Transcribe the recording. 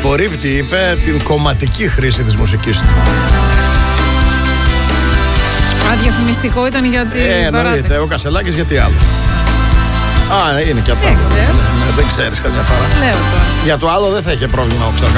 απορρίπτει, είπε, την κομματική χρήση της μουσικής του. Διαφημιστικό ήταν για την παράταξη. Ο Κασελάκης γιατί άλλο. Είναι και αυτό. Δεν ξέρω. Δεν ξέρεις καμιά φορά. Λέω τώρα. Για το άλλο δεν θα είχε πρόβλημα ο Ξαρχάς.